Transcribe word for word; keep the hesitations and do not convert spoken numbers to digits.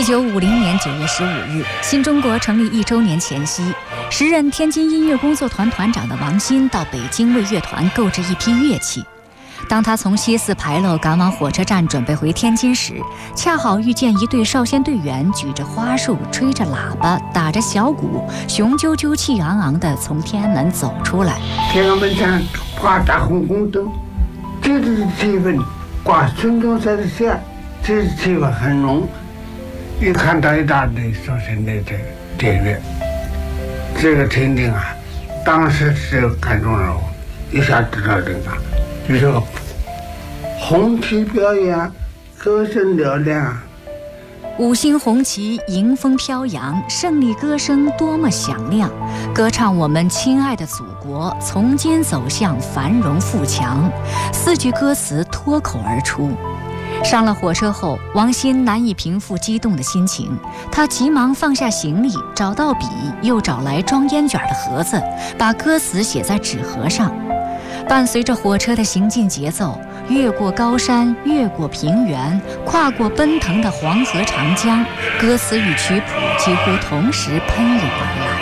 九五零年九月十五日，新中国成立一周年前夕，时任天津音乐工作团团长的王新到北京为乐团购置一批乐器。当他从西四牌楼赶往火车站准备回天津时，恰好遇见一队少先队员举着花束，吹着喇叭，打着小鼓，雄赳赳气昂昂地从天安门走出来。 天安门上挂大红红灯，这就是气氛，挂孙中山的像，这气氛很浓。一看到一大队少先队的队员，这个情景啊，当时是感动了我，一下知道这个。这个红旗表演，歌声嘹亮， 五星红旗迎风飘扬，胜利歌声多么响亮，歌唱我们亲爱的祖国从今走向繁荣富强，四句歌词脱口而出。上了火车后，王新难以平复激动的心情，他急忙放下行李，找到笔，又找来装烟卷的盒子，把歌词写在纸盒上。伴随着火车的行进节奏，越过高山，越过平原，跨过奔腾的黄河长江，歌词与曲谱几乎同时喷涌而